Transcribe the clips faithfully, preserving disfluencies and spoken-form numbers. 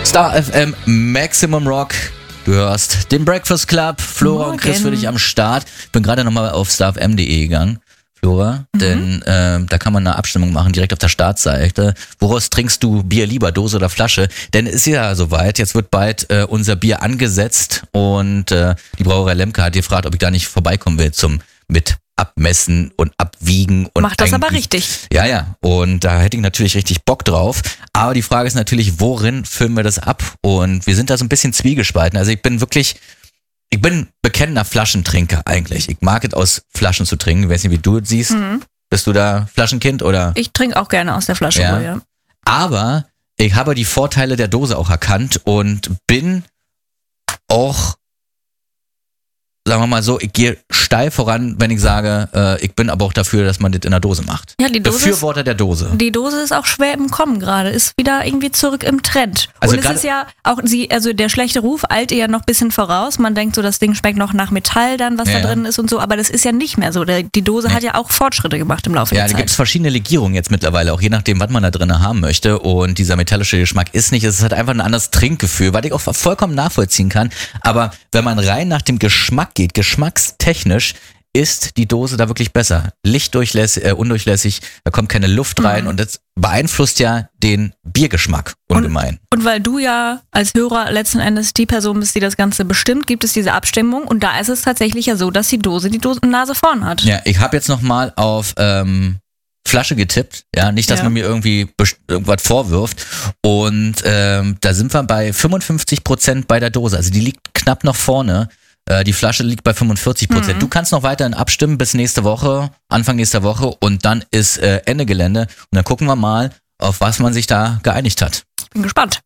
Star F M Maximum Rock. Du hörst den Breakfast Club. Flora Morgen. und Chris für dich am Start. Bin gerade nochmal auf starfm punkt de gegangen, Flora, mhm. denn äh, da kann man eine Abstimmung machen, direkt auf der Startseite. Woraus trinkst du Bier lieber, Dose oder Flasche? Denn es ist ja soweit, jetzt wird bald äh, unser Bier angesetzt und äh, die Brauerei Lemke hat gefragt, ob ich da nicht vorbeikommen will zum mit abmessen und abwiegen. Und Macht das aber richtig. Ja, ja. Und da hätte ich natürlich richtig Bock drauf. Aber die Frage ist natürlich, worin füllen wir das ab? Und wir sind da so ein bisschen zwiegespalten. Also ich bin wirklich, ich bin bekennender Flaschentrinker eigentlich. Ich mag es, aus Flaschen zu trinken. Ich weiß nicht, wie du es siehst. Mhm. Bist du da Flaschenkind oder? Ich trinke auch gerne aus der Flasche. Ja. Wohl, ja. Aber ich habe die Vorteile der Dose auch erkannt und bin auch, sagen wir mal so, ich gehe steil voran, wenn ich sage, äh, ich bin aber auch dafür, dass man das in der Dose macht. Ja, die Dose Befürworter ist, der Dose. Die Dose ist auch schwer im Kommen gerade, ist wieder irgendwie zurück im Trend. Also und es ist ja auch, sie, also der schlechte Ruf eilt ihr ja noch ein bisschen voraus. Man denkt so, das Ding schmeckt noch nach Metall dann, was ja, da drin ist und so, aber das ist ja nicht mehr so. Die Dose nee. hat ja auch Fortschritte gemacht im Laufe ja, der Zeit. Ja, da gibt es verschiedene Legierungen jetzt mittlerweile, auch je nachdem, was man da drin haben möchte. Und dieser metallische Geschmack ist nicht, es hat einfach ein anderes Trinkgefühl, was ich auch vollkommen nachvollziehen kann. Aber wenn man rein nach dem Geschmack geht, geschmackstechnisch, ist die Dose da wirklich besser. Lichtdurchlässig, äh, undurchlässig, da kommt keine Luft rein mhm. und das beeinflusst ja den Biergeschmack ungemein. Und, und weil du ja als Hörer letzten Endes die Person bist, die das Ganze bestimmt, gibt es diese Abstimmung und da ist es tatsächlich ja so, dass die Dose die Dose Nase vorn hat. Ja, ich habe jetzt nochmal auf ähm, Flasche getippt, ja, nicht, dass ja. man mir irgendwie best- irgendwas vorwirft und ähm, da sind wir bei fünfundfünfzig Prozent bei der Dose, also die liegt knapp noch vorne. Die Flasche liegt bei fünfundvierzig Prozent. Mhm. Du kannst noch weiterhin abstimmen bis nächste Woche, Anfang nächster Woche und dann ist äh, Ende Gelände. Und dann gucken wir mal, auf was man sich da geeinigt hat. Bin gespannt.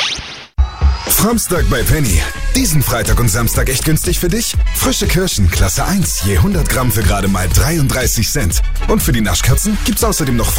Framstag bei Penny. Diesen Freitag und Samstag echt günstig für dich? Frische Kirschen, Klasse eins, je hundert Gramm für gerade mal dreiunddreißig Cent. Und für die Naschkatzen gibt's außerdem noch